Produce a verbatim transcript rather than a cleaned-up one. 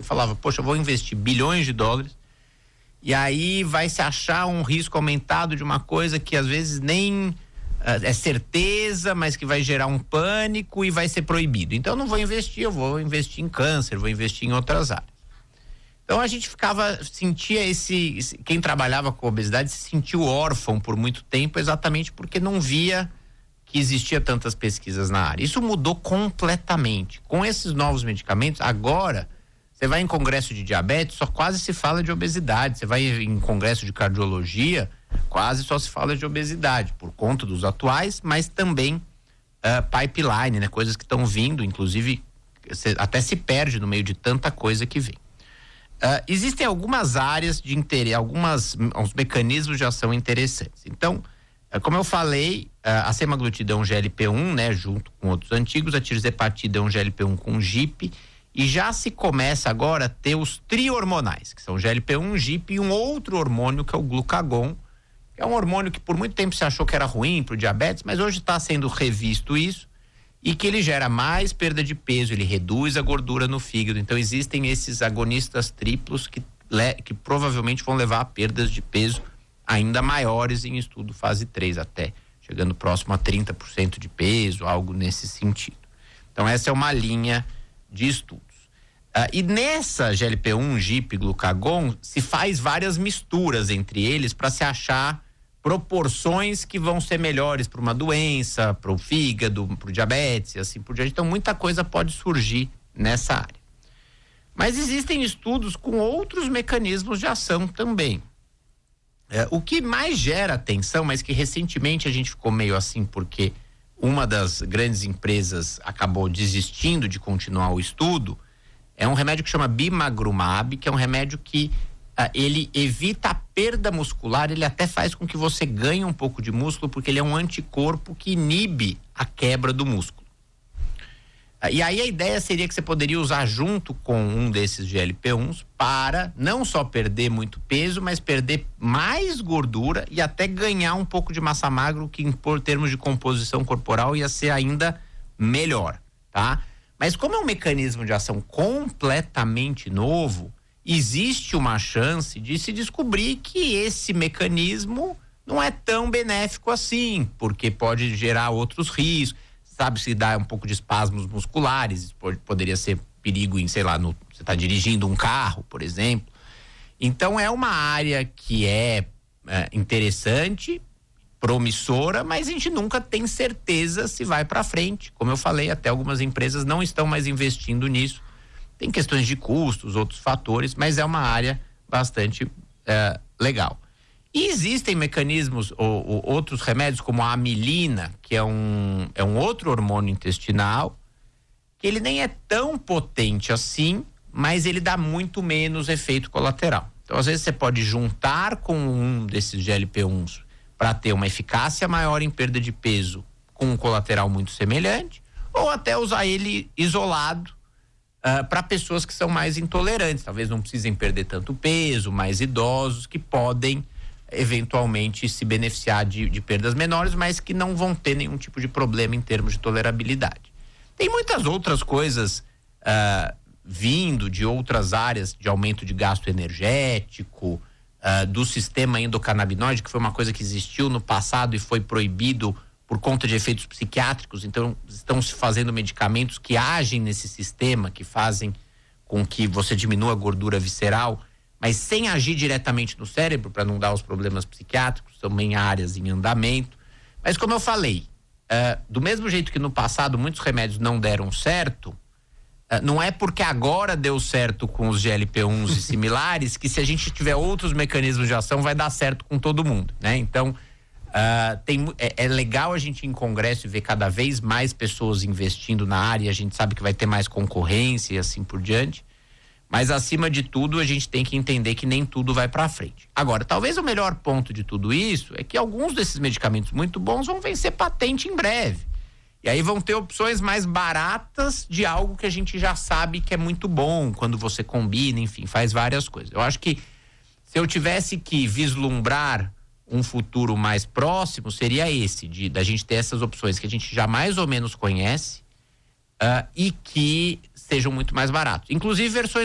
falava, poxa, eu vou investir bilhões de dólares e aí vai se achar um risco aumentado de uma coisa que às vezes nem uh, é certeza, mas que vai gerar um pânico e vai ser proibido. Então eu não vou investir, eu vou investir em câncer, vou investir em outras áreas. Então a gente ficava, sentia esse, quem trabalhava com obesidade se sentiu órfão por muito tempo, exatamente porque não via que existia tantas pesquisas na área. Isso mudou completamente. Com esses novos medicamentos, agora, você vai em congresso de diabetes, só quase se fala de obesidade. Você vai em congresso de cardiologia, quase só se fala de obesidade, por conta dos atuais, mas também uh, pipeline, né? Coisas que estão vindo, inclusive, cê, até se perde no meio de tanta coisa que vem. Uh, existem algumas áreas de interesse, algumas, uns mecanismos de ação interessantes. Então, uh, como eu falei, uh, a semaglutida é um G L P um, né? Junto com outros antigos, a tirzepatida é um G L P um com G I P, e já se começa agora a ter os tri-hormonais, que são G L P um, G I P e um outro hormônio que é o glucagon, que é um hormônio que por muito tempo se achou que era ruim para o diabetes, mas hoje está sendo revisto isso, e que ele gera mais perda de peso, ele reduz a gordura no fígado. Então existem esses agonistas triplos que, que provavelmente vão levar a perdas de peso ainda maiores em estudo fase três, até chegando próximo a trinta por cento de peso, algo nesse sentido. Então essa é uma linha de estudos. Uh, e nessa G L P um, G I P, glucagon, se faz várias misturas entre eles para se achar proporções que vão ser melhores para uma doença, para o fígado, para o diabetes e assim por diante. Então muita coisa pode surgir nessa área. Mas existem estudos com outros mecanismos de ação também. É, o que mais gera atenção, mas que recentemente a gente ficou meio assim porque uma das grandes empresas acabou desistindo de continuar o estudo, é um remédio que chama bimagrumab, que é um remédio que uh, ele evita a perda muscular, ele até faz com que você ganhe um pouco de músculo, porque ele é um anticorpo que inibe a quebra do músculo. Uh, e aí a ideia seria que você poderia usar junto com um desses G L P uns para não só perder muito peso, mas perder mais gordura e até ganhar um pouco de massa magra, que em por termos de composição corporal ia ser ainda melhor, tá? Mas como é um mecanismo de ação completamente novo, existe uma chance de se descobrir que esse mecanismo não é tão benéfico assim, porque pode gerar outros riscos, sabe, se dá um pouco de espasmos musculares, pode, poderia ser perigo em, sei lá, no, você está dirigindo um carro, por exemplo. Então é uma área que é, é interessante, promissora, mas a gente nunca tem certeza se vai para frente. Como eu falei, até algumas empresas não estão mais investindo nisso. Tem questões de custos, outros fatores, mas é uma área bastante é, legal. E existem mecanismos, ou, ou outros remédios, como a amilina, que é um, é um outro hormônio intestinal, que ele nem é tão potente assim, mas ele dá muito menos efeito colateral. Então, às vezes, você pode juntar com um desses G L P uns para ter uma eficácia maior em perda de peso com um colateral muito semelhante, ou até usar ele isolado uh, para pessoas que são mais intolerantes, talvez não precisem perder tanto peso, mais idosos, que podem eventualmente se beneficiar de, de perdas menores, mas que não vão ter nenhum tipo de problema em termos de tolerabilidade. Tem muitas outras coisas uh, vindo de outras áreas de aumento de gasto energético, uh, do sistema endocannabinoide, que foi uma coisa que existiu no passado e foi proibido por conta de efeitos psiquiátricos. Então estão se fazendo medicamentos que agem nesse sistema, que fazem com que você diminua a gordura visceral, mas sem agir diretamente no cérebro, para não dar os problemas psiquiátricos, também áreas em andamento. Mas como eu falei, uh, do mesmo jeito que no passado muitos remédios não deram certo, uh, não é porque agora deu certo com os G L P uns e similares que se a gente tiver outros mecanismos de ação vai dar certo com todo mundo, né? Então, uh, tem, é, é legal a gente ir em congresso e ver cada vez mais pessoas investindo na área, a gente sabe que vai ter mais concorrência e assim por diante. Mas, acima de tudo, a gente tem que entender que nem tudo vai para frente. Agora, talvez o melhor ponto de tudo isso é que alguns desses medicamentos muito bons vão vencer patente em breve. E aí vão ter opções mais baratas de algo que a gente já sabe que é muito bom, quando você combina, enfim, faz várias coisas. Eu acho que se eu tivesse que vislumbrar um futuro mais próximo, seria esse, de da gente ter essas opções que a gente já mais ou menos conhece uh, e que sejam muito mais baratos. Inclusive versões